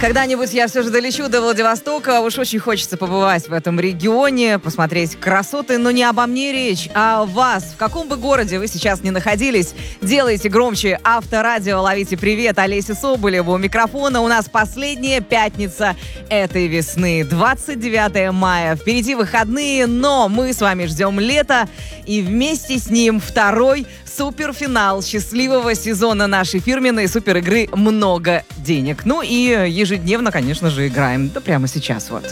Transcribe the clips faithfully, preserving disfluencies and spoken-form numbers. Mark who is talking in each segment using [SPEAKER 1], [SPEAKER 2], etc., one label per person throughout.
[SPEAKER 1] Когда-нибудь я все же долечу до Владивостока. Уж очень хочется побывать в этом регионе, посмотреть красоты, но не обо мне речь, а о вас. В каком бы городе вы сейчас не находились, делайте громче Авторадио, ловите привет. Олеся Соболева у микрофона. У нас последняя пятница этой весны, двадцать девятое мая. Впереди выходные, но мы с вами ждем лета и вместе с ним второй суперфинал счастливого сезона нашей фирменной суперигры «Много денег». Ну и ежедневно, конечно же, играем. Да прямо сейчас вот.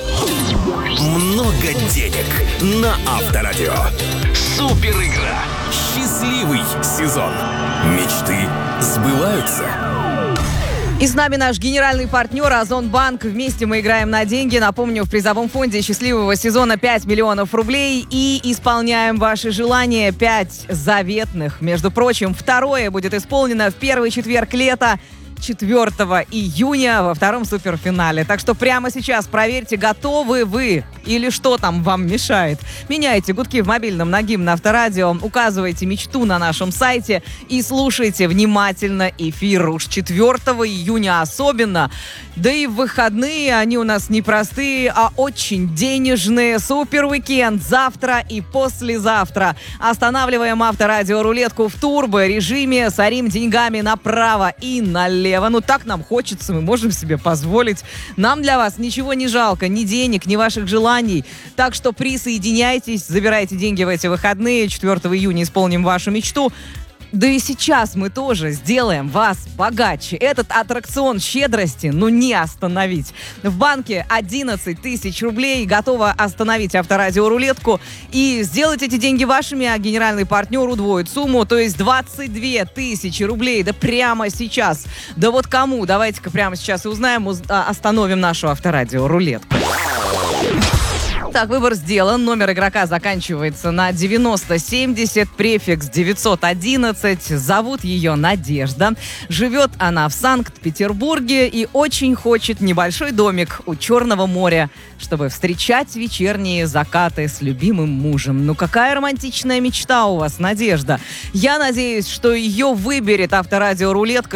[SPEAKER 2] Много денег на Авторадио. Суперигра. Счастливый сезон. Мечты сбываются.
[SPEAKER 1] И с нами наш генеральный партнер Озонбанк. Вместе мы играем на деньги. Напомню, в призовом фонде счастливого сезона пять миллионов рублей. И исполняем ваши желания. пять заветных. Между прочим, второе будет исполнено в первый четверг лета, четвёртого июня, во втором суперфинале. Так что прямо сейчас проверьте, готовы вы или что там вам мешает. Меняйте гудки в мобильном на гимн Авторадио, указывайте мечту на нашем сайте и слушайте внимательно эфир. Уж четвёртого июня особенно. Да и в выходные они у нас не простые, а очень денежные. Супер-уикенд завтра и послезавтра. Останавливаем Авторадио рулетку в турбо-режиме, сорим деньгами направо и налево. Ну так нам хочется, мы можем себе позволить. Нам для вас ничего не жалко, ни денег, ни ваших желаний. Так что присоединяйтесь, забирайте деньги в эти выходные. четвёртого июня исполним вашу мечту. Да и сейчас мы тоже сделаем вас богаче. Этот аттракцион щедрости, ну, не остановить. В банке одиннадцать тысяч рублей. Готова остановить Авторадио рулетку и сделать эти деньги вашими, а генеральный партнер удвоит сумму, то есть двадцать две тысячи рублей. Да прямо сейчас. Да вот кому? Давайте-ка прямо сейчас и узнаем, уз- остановим нашу Авторадио рулетку. Так, выбор сделан. Номер игрока заканчивается на девяносто семьдесят, префикс девятьсот одиннадцать. Зовут ее Надежда. Живет она в Санкт-Петербурге и очень хочет небольшой домик у Черного моря, чтобы встречать вечерние закаты с любимым мужем. Ну, какая романтичная мечта у вас, Надежда. Я надеюсь, что ее выберет Авторадио рулетка.